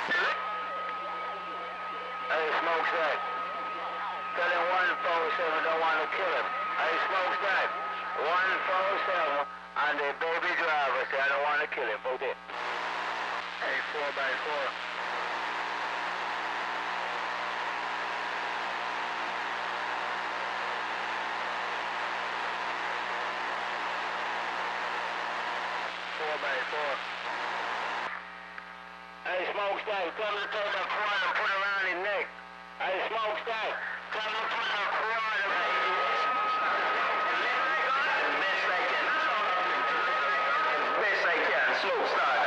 Hey, Smokestack. Tell him 147 don't want to kill him. Hey, Smokestack. 147 and the baby driver say I don't want to kill him. Okay. Hey, 4x4. 4x4. Hey, Smokestack, tell him to take the quad and put it around his neck. Hey, Smokestack, tell him to put the quad around his neck. Best they can. Best they can. Smokestack.